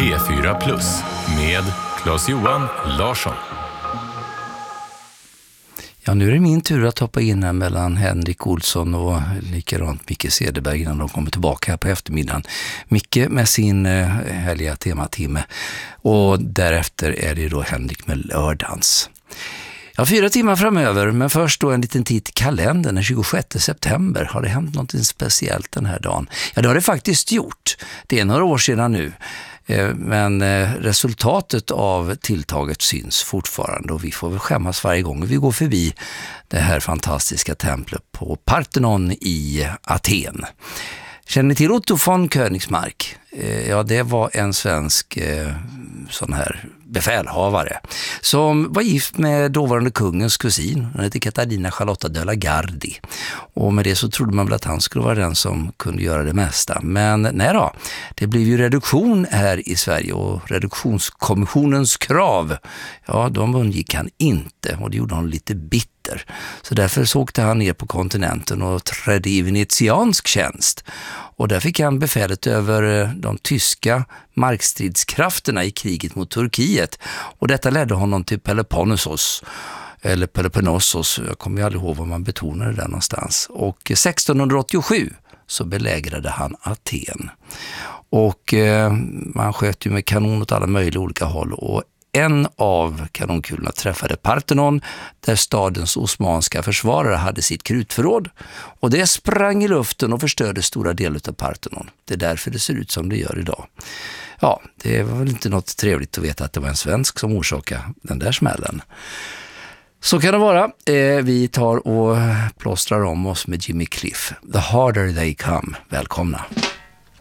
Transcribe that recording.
P4+ med Claes-Johan Larsson. Ja, nu är det min tur att hoppa in här mellan Henrik Olsson och likadant Micke Cederberg innan de kommer tillbaka här på eftermiddagen. Micke med sin härliga tematimme och därefter är det då Henrik med lördagens. Ja, 4 timmar framöver, men först då en liten titt i kalendern. Den 26 september. Har det hänt något speciellt den här dagen? Ja, det har det faktiskt gjort. Det är några år sedan nu. Men resultatet av tilltaget syns fortfarande och vi får väl skämmas varje gång vi går förbi det här fantastiska templet på Parthenon i Aten. Känner ni till Otto von Königsmark? Ja, det var en svensk sån här befälhavare som var gift med dåvarande kungens kusin. Hon hette Katarina Charlotta de la Gardie. Och med det så trodde man väl att han skulle vara den som kunde göra det mesta. Men nej då, det blev ju reduktion här i Sverige och reduktionskommissionens krav, ja, de undgick han inte och det gjorde honom lite bitter. Så därför så åkte han ner på kontinenten och trädde i venetiansk tjänst. Och där fick han befälet över de tyska markstridskrafterna i kriget mot Turkiet. Och detta ledde honom till Peloponnesos. Eller Peloponnesos, jag kommer ju aldrig ihåg vad man betonade där någonstans. Och 1687 så belägrade han Aten. Och man sköt ju med kanon åt alla möjliga olika håll och en av kanonkulorna träffade Parthenon där stadens osmanska försvarare hade sitt krutförråd och det sprang i luften och förstörde stora delar av Parthenon. Det är därför det ser ut som det gör idag. Ja, det var väl inte något trevligt att veta att det var en svensk som orsakade den där smällen. Så kan det vara. Vi tar och plåstrar om oss med Jimmy Cliff. The Harder They Come. Välkomna.